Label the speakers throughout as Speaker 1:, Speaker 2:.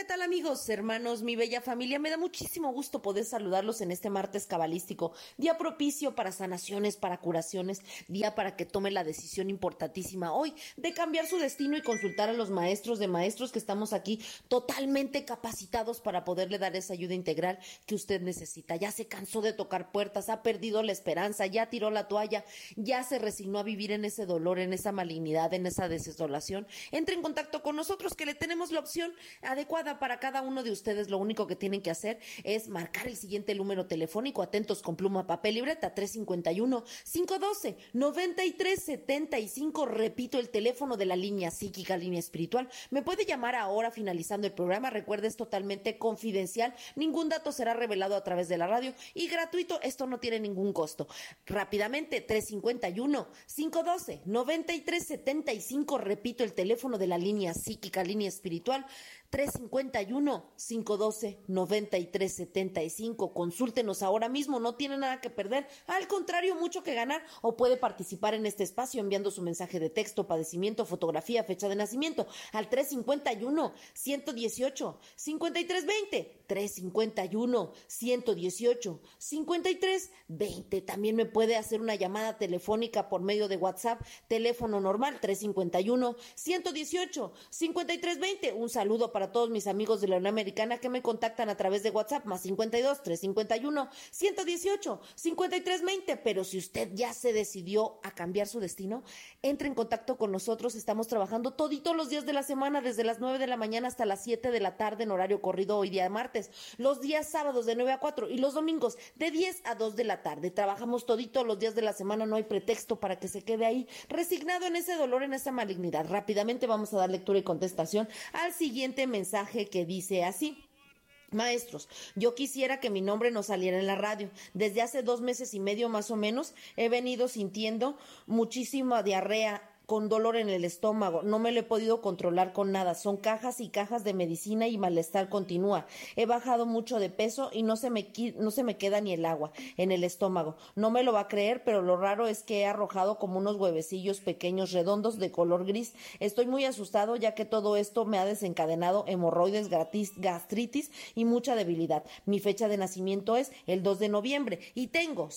Speaker 1: tal amigos, hermanos, mi bella familia? Me da muchísimo gusto poder saludarlos en este martes cabalístico, día propicio para sanaciones, para curaciones, día para que tome la decisión importantísima hoy de cambiar su destino y consultar a los maestros de maestros que estamos aquí totalmente capacitados para poderle dar esa ayuda integral que usted necesita. Ya se cansó de tocar puertas, ha perdido la esperanza, ya tiró la toalla, ya se resignó a vivir en ese dolor, en esa malignidad, en esa desolación. Entre en contacto con nosotros que le tenemos la opción adecuada para cada uno de ustedes. Lo único que tienen que hacer es marcar el siguiente número telefónico, atentos con pluma, papel y libreta, 351-512-9375. Repito, el teléfono de la línea psíquica, línea espiritual. Me puede llamar ahora finalizando el programa. Recuerde, es totalmente confidencial. Ningún dato será revelado a través de la radio y gratuito. Esto no tiene ningún costo. Rápidamente, 351-512-9375. Repito, el teléfono de la línea psíquica, línea espiritual, 351-512-9375. Consúltenos ahora mismo, no tiene nada que perder, al contrario, mucho que ganar, o puede participar en este espacio enviando su mensaje de texto, padecimiento, fotografía, fecha de nacimiento al 351-118-5320, 351-118-5320. También me puede hacer una llamada telefónica por medio de WhatsApp, teléfono normal, 351-118-5320. Un saludo para todos mis amigos de la Unión Americana que me contactan a través de WhatsApp, más 52-351-118-5320. Pero si usted ya se decidió a cambiar su destino, entre en contacto con nosotros. Estamos trabajando toditos los días de la semana, desde las 9 de la mañana hasta las 7 de la tarde en horario corrido, hoy día martes, los días sábados de 9 a 4 y los domingos de 10 a 2 de la tarde. Trabajamos toditos los días de la semana, no hay pretexto para que se quede ahí resignado en ese dolor, en esa malignidad. Rápidamente vamos a dar lectura y contestación al siguiente mensaje, que dice así: maestros, yo quisiera que mi nombre no saliera en la radio. Desde hace 2 meses y medio más o menos he venido sintiendo muchísima diarrea con dolor en el estómago. No me lo he podido controlar con nada. Son cajas y cajas de medicina y malestar continúa. He bajado mucho de peso y no se me queda ni el agua en el estómago. No me lo va a creer, pero lo raro es que he arrojado como unos huevecillos pequeños redondos de color gris. Estoy muy asustado, ya que todo esto me ha desencadenado hemorroides, gastritis y mucha debilidad. Mi fecha de nacimiento es el 2 de noviembre y tengo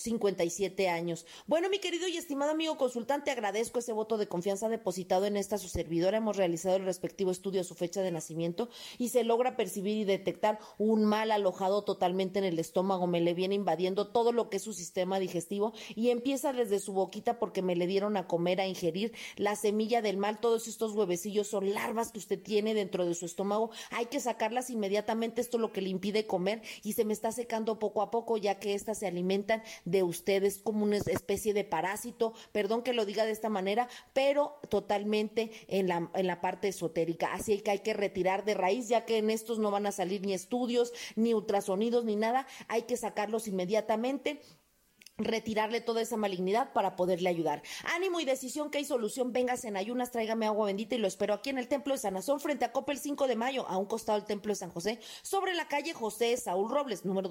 Speaker 1: 57 años. Bueno, mi querido y estimado amigo consultante, agradezco ese voto de confianza depositado en esta su servidora. Hemos realizado el respectivo estudio a su fecha de nacimiento y se logra percibir y detectar un mal alojado totalmente en el estómago. Me le viene invadiendo todo lo que es su sistema digestivo y empieza desde su boquita, porque me le dieron a comer, a ingerir la semilla del mal. Todos estos huevecillos son larvas que usted tiene dentro de su estómago. Hay que sacarlas inmediatamente. Esto es lo que le impide comer y se me está secando poco a poco, ya que estas se alimentan de ustedes como una especie de parásito. Perdón que lo diga de esta manera, pero totalmente en la parte esotérica. Así que hay que retirar de raíz, ya que en estos no van a salir ni estudios, ni ultrasonidos, ni nada. Hay que sacarlos inmediatamente, retirarle toda esa malignidad para poderle ayudar. Ánimo y decisión, que hay solución. Véngase en ayunas, tráigame agua bendita y lo espero aquí en el Templo de Sanazón, frente a Coppel 5 de Mayo, a un costado del Templo de San José, sobre la calle José Saúl Robles, número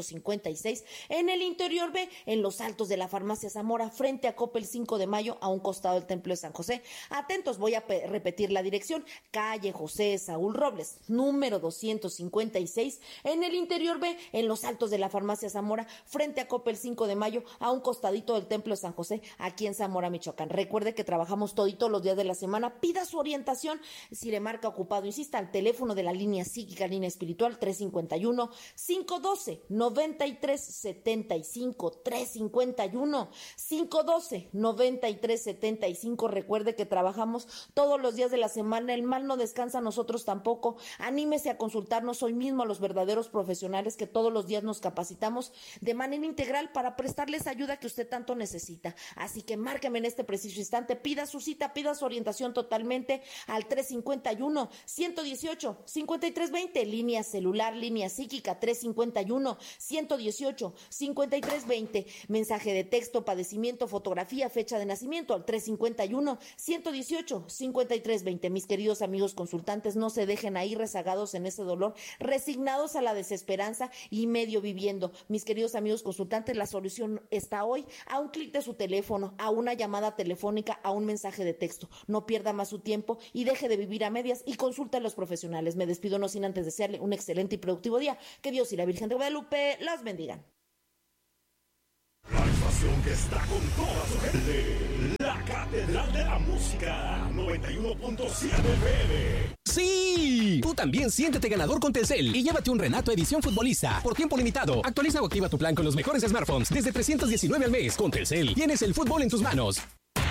Speaker 1: 256, en el interior B, en los altos de la Farmacia Zamora, frente a Coppel 5 de Mayo, a un costado del Templo de San José. Atentos, voy a repetir la dirección: calle José Saúl Robles, número 256, en el interior B, en los altos de la Farmacia Zamora, frente a Coppel 5 de Mayo, a un costadito del Templo de San José, aquí en Zamora, Michoacán. Recuerde que trabajamos toditos los días de la semana. Pida su orientación. Si le marca ocupado, insista al teléfono de la línea psíquica, línea espiritual, 351-512-9375, 351-512-9375. Recuerde que trabajamos todos los días de la semana. El mal no descansa, nosotros tampoco. Anímese a consultarnos hoy mismo a los verdaderos profesionales que todos los días nos capacitamos de manera integral para prestarle esa ayuda que usted tanto necesita. Así que márqueme en este preciso instante, pida su cita, pida su orientación totalmente al 351-118-5320, línea celular, línea psíquica, 351-118-5320, mensaje de texto, padecimiento, fotografía, fecha de nacimiento al 351-118-5320. Mis queridos amigos consultantes, no se dejen ahí rezagados en ese dolor, resignados a la desesperanza y medio viviendo. Mis queridos amigos consultantes, la solución solución está hoy, a un clic de su teléfono, a una llamada telefónica, a un mensaje de texto. No pierda más su tiempo y deje de vivir a medias y consulte a los profesionales. Me despido no sin antes desearle un excelente y productivo día. Que Dios y la Virgen de Guadalupe los bendigan.
Speaker 2: La estación que está con toda su gente, la Catedral de la Música, 91.7 FM.
Speaker 3: ¡Sí! Tú también siéntete ganador con Telcel y llévate un Renato edición futbolista por tiempo limitado. Actualiza o activa tu plan con los mejores smartphones desde 319 al mes. Con Telcel tienes el fútbol en tus manos.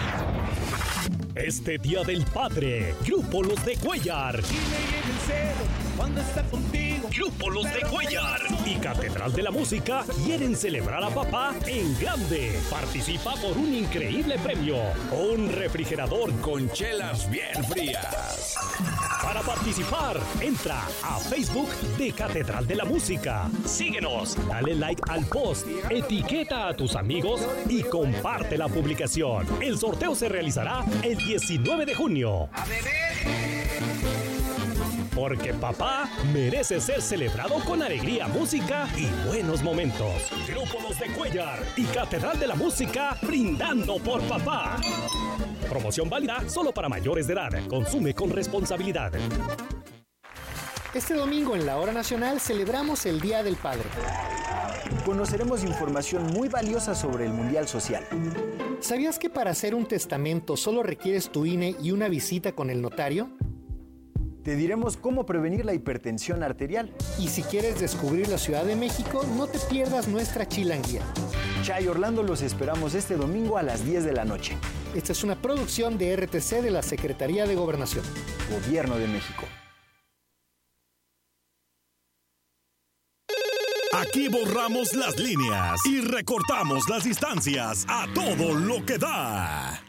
Speaker 4: Este Día del Padre, Grupo Los de Cuellar.
Speaker 5: Cuando está contigo.
Speaker 4: Grupo Los de Cuellar y Catedral de la Música quieren celebrar a papá en grande. Participa por un increíble premio, un refrigerador
Speaker 2: Con chelas bien frías.
Speaker 4: Para participar, entra a Facebook de Catedral de la Música. Síguenos, dale like al post, etiqueta a tus amigos y comparte la publicación. El sorteo se realizará el 19 de junio.
Speaker 5: A beber.
Speaker 4: Porque papá merece ser celebrado con alegría, música y buenos momentos. Grupo Los de Cuellar y Catedral de la Música brindando por papá. Promoción válida solo para mayores de edad. Consume con responsabilidad.
Speaker 6: Este domingo en la Hora Nacional celebramos el Día del Padre.
Speaker 7: Conoceremos información muy valiosa sobre el Mundial Social.
Speaker 6: ¿Sabías que para hacer un testamento solo requieres tu INE y una visita con el notario?
Speaker 7: Te diremos cómo prevenir la hipertensión arterial.
Speaker 6: Y si quieres descubrir la Ciudad de México, no te pierdas nuestra chilanguía.
Speaker 7: Chay Orlando los esperamos este domingo a las 10 de la noche.
Speaker 6: Esta es una producción de RTC de la Secretaría de Gobernación.
Speaker 7: Gobierno de México.
Speaker 2: Aquí borramos las líneas y recortamos las distancias a todo lo que da.